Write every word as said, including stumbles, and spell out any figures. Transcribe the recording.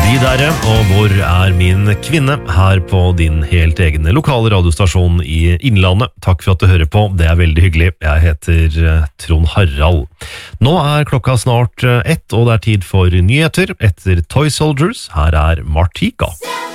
De der, og hvor er min kvinne her på din helt egne lokale radiostasjon i Innlandet. Takk for at du hører på, det er veldig hyggelig. Jeg heter Trond Harald. Nå er klokka snart ett, og det er tid for nyheter etter Toy Soldiers. Her er Martika.